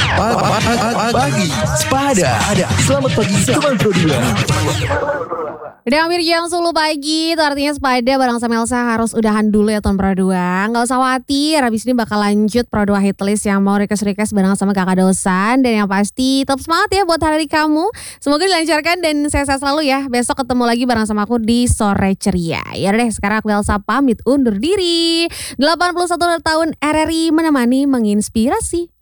Pagi Spada. Selamat pagi teman Pro 2. Udah hampir jam 10 pagi, itu artinya Sepada bareng sama Elsa harus udahan dulu ya Ton Pro 2. Gak usah khawatir, habis ini bakal lanjut Pro 2 Hitlist yang mau request bareng sama kakak dosan. Dan yang pasti tetap semangat ya buat hari kamu. Semoga dilancarkan dan sehat-sehat selalu ya. Besok ketemu lagi bareng sama aku di Sore Ceria. Ya deh, sekarang aku Elsa pamit undur diri. 81 tahun RRI menemani menginspirasi.